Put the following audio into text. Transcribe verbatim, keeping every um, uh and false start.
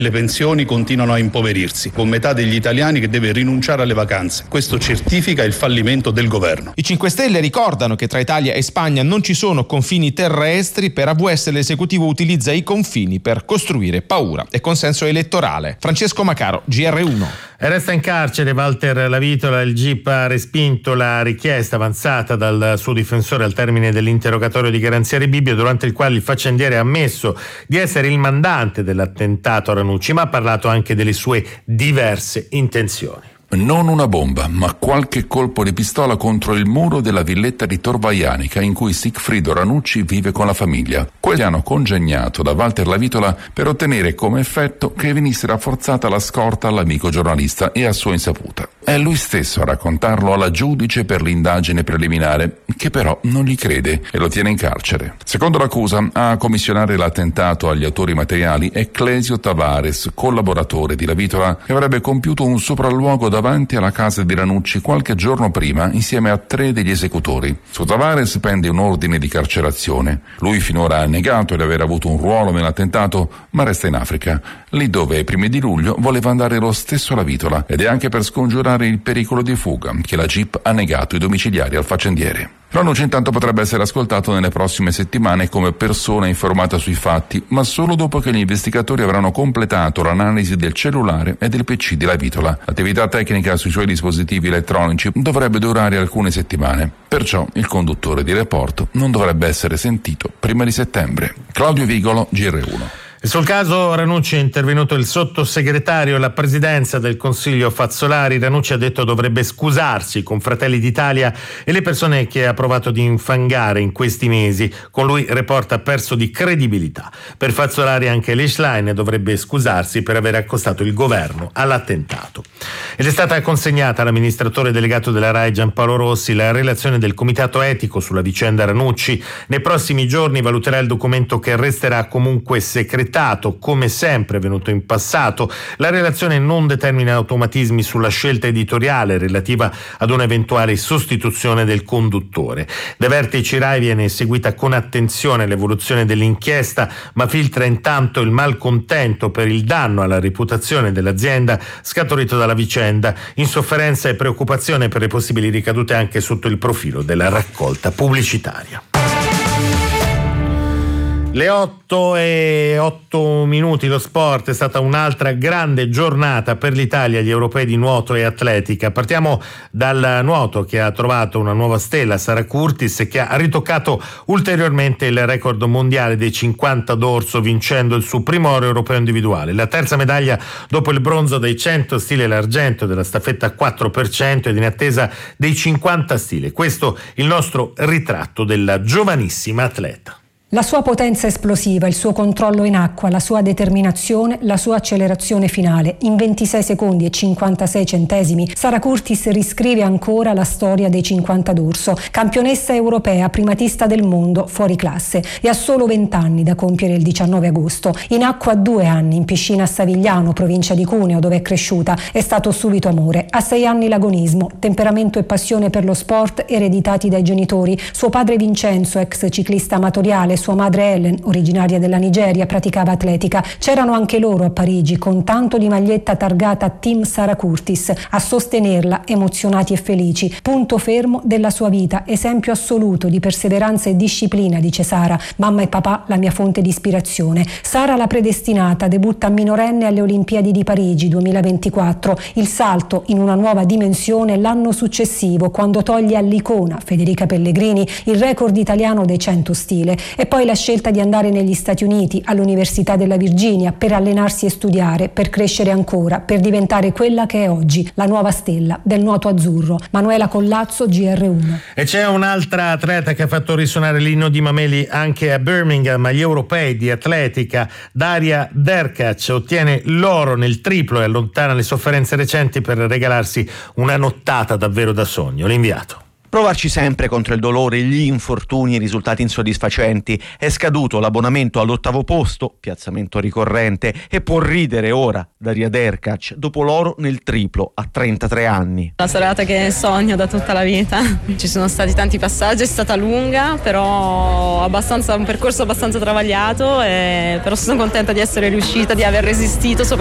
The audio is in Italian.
Le pensioni continuano a impoverirsi, con metà degli italiani che deve rinunciare alle vacanze. Questo certifica il fallimento del governo. I cinque Stelle ricordano che tra Italia e Spagna non ci sono confini terrestri. Per A V S l'esecutivo utilizza i confini per costruire paura e consenso elettorale. Francesco Macaro, G R uno. Resta in carcere Walter Lavitola. Il G I P ha respinto la richiesta avanzata dal suo difensore al termine dell'interrogatorio di garanzia Rebibbia, durante il quale il faccendiere ha ammesso di essere il mandante dell'attentato a Ranucci, ma ha parlato anche delle sue diverse intenzioni. Non una bomba, ma qualche colpo di pistola contro il muro della villetta di Torvaianica in cui Sigfrido Ranucci vive con la famiglia. Quelli hanno congegnato da Walter Lavitola per ottenere come effetto che venisse rafforzata la scorta all'amico giornalista e a sua insaputa. È lui stesso a raccontarlo alla giudice per l'indagine preliminare, che però non gli crede e lo tiene in carcere. Secondo l'accusa, a commissionare l'attentato agli autori materiali è Clesio Tavares, collaboratore di Lavitola, che avrebbe compiuto un sopralluogo davanti alla casa di Ranucci qualche giorno prima insieme a tre degli esecutori. Su Tavares pende un ordine di carcerazione. Lui finora ha negato di aver avuto un ruolo nell'attentato, ma resta in Africa, lì dove ai primi di luglio voleva andare lo stesso Lavitola, ed è anche per scongiurare il pericolo di fuga che la G I P ha negato i domiciliari al faccendiere. Ranucci intanto potrebbe essere ascoltato nelle prossime settimane come persona informata sui fatti, ma solo dopo che gli investigatori avranno completato l'analisi del cellulare e del P C di Lavitola. L'attività tecnica sui suoi dispositivi elettronici dovrebbe durare alcune settimane, perciò il conduttore di Report non dovrebbe essere sentito prima di settembre. Claudio Vigolo, G R uno. E sul caso Ranucci è intervenuto il sottosegretario alla presidenza del Consiglio Fazzolari. Ranucci ha detto dovrebbe scusarsi con Fratelli d'Italia e le persone che ha provato di infangare in questi mesi. Con lui Report ha perso di credibilità. Per Fazzolari anche Leishline dovrebbe scusarsi per aver accostato il governo all'attentato. Ed è stata consegnata all'amministratore delegato della RAI Giampaolo Rossi la relazione del comitato etico sulla vicenda Ranucci. Nei prossimi giorni valuterà il documento, che resterà comunque segretato, come sempre è venuto in passato. La relazione non determina automatismi sulla scelta editoriale relativa ad un'eventuale sostituzione del conduttore. Dai vertici RAI viene seguita con attenzione l'evoluzione dell'inchiesta, ma filtra intanto il malcontento per il danno alla reputazione dell'azienda scaturito dalla vicenda, insofferenza e preoccupazione per le possibili ricadute anche sotto il profilo della raccolta pubblicitaria. Le otto e otto minuti, lo sport. È stata un'altra grande giornata per l'Italia agli europei di nuoto e atletica. Partiamo dal nuoto, che ha trovato una nuova stella, Sara Curtis, che ha ritoccato ulteriormente il record mondiale dei cinquanta d'orso, vincendo il suo primo oro europeo individuale. La terza medaglia dopo il bronzo dei cento stile e l'argento della staffetta quattro per cento, ed in attesa dei cinquanta stile. Questo il nostro ritratto della giovanissima atleta. La sua potenza esplosiva, il suo controllo in acqua, la sua determinazione, la sua accelerazione finale. In ventisei secondi e cinquantasei centesimi, Sara Curtis riscrive ancora la storia dei cinquanta d'orso. Campionessa europea, primatista del mondo, fuori classe. E ha solo venti anni da compiere il diciannove agosto. In acqua due anni, in piscina a Savigliano, provincia di Cuneo, dove è cresciuta. È stato subito amore. A sei anni l'agonismo, temperamento e passione per lo sport ereditati dai genitori. Suo padre Vincenzo, ex ciclista amatoriale, sua madre Ellen, originaria della Nigeria, praticava atletica. C'erano anche loro a Parigi, con tanto di maglietta targata Team Sara Curtis, a sostenerla, emozionati e felici. Punto fermo della sua vita, esempio assoluto di perseveranza e disciplina, dice Sara. Mamma e papà, la mia fonte di ispirazione. Sara, la predestinata, debutta minorenne alle Olimpiadi di Parigi duemilaventiquattro. Il salto in una nuova dimensione l'anno successivo, quando toglie all'icona Federica Pellegrini il record italiano dei cento stile. E poi la scelta di andare negli Stati Uniti, all'Università della Virginia, per allenarsi e studiare, per crescere ancora, per diventare quella che è oggi, la nuova stella del nuoto azzurro. Manuela Collazzo, G R uno. E c'è un'altra atleta che ha fatto risuonare l'inno di Mameli anche a Birmingham, agli europei di atletica. Daria Derkac ottiene l'oro nel triplo e allontana le sofferenze recenti per regalarsi una nottata davvero da sogno. L'inviato. Provarci sempre contro il dolore, gli infortuni e i risultati insoddisfacenti. È scaduto l'abbonamento all'ottavo posto, piazzamento ricorrente, e può ridere ora Daria Derkac, dopo l'oro nel triplo a trentatré anni. La serata che sogno da tutta la vita. Ci sono stati tanti passaggi, è stata lunga, però abbastanza, un percorso abbastanza travagliato, e, però sono contenta di essere riuscita, di aver resistito.